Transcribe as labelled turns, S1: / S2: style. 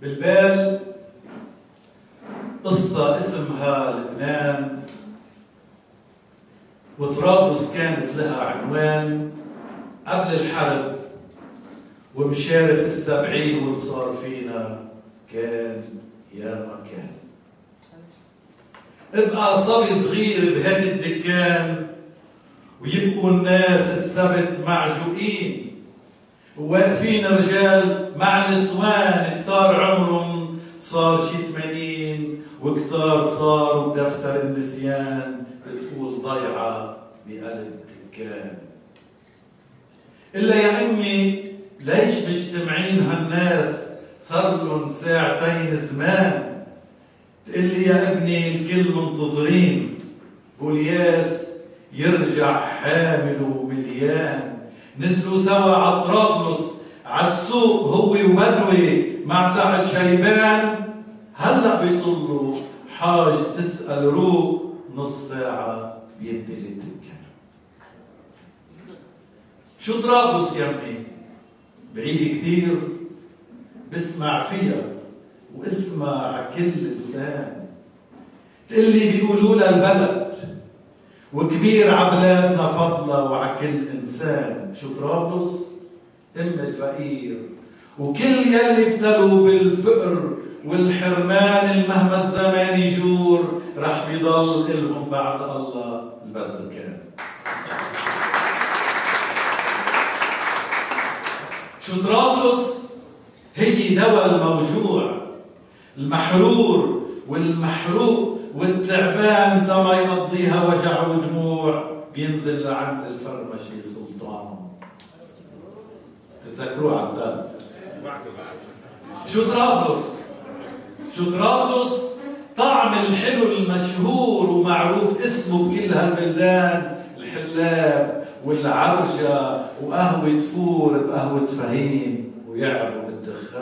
S1: بالبال قصة اسمها لبنان، وطرابلس كانت لها عنوان قبل الحرب، ومشارف السبعين واللي صار فينا كان يا ما كان. ابقى صبي صغير بهذا الدكان، ويبقوا الناس السبت معجوقين، وواقفين رجال مع نسوان كتار عمرهم صار شي 80، وكتار صاروا بدفتر النسيان بتقول ضيعة بقلب دكان. إلا يا أمي ليش مجتمعين هالناس صار لهم ساعتين زمان؟ تقلي يا ابني الكل منتظرين بولياس يرجع حامله مليان. نزلوا سوا على طرابلس عالسوق هو وبدوي مع سعد شيبان، هلا بيطلوا حاج تسأل روق نص ساعة بيدي الدكان. شو طرابلس يا امي؟ بعيد كثير، بسمع فيها واسمع عكل لسان. تقلي بيقولوا لها البلد وكبير عبلادنا فضلة وعكل إنسان. شو طرابلس؟ أم الفقير وكل يلي ابتلوا بالفقر والحرمان، مهما الزمان يجور رح بيضل إلهم بعد الله البذل كان. شو طرابلس؟ هي دواء الموجوع، المحرور والمحروق والتعبان تما يقضيها وجع ودموع، بينزل لعند الفرمشي سلطان. تذكروه عالدم. شو طرابلس؟ شو طرابلس؟ طعم الحلو المشهور ومعروف اسمه بكل هالبلدان، الحلاب والعرجة وقهوة فور بقهوة فهيم ويعروا الدخان.